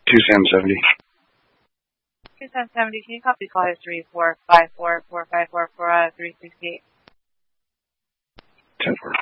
2770. 2770, can you copy caller 3454 454 368? 10-4.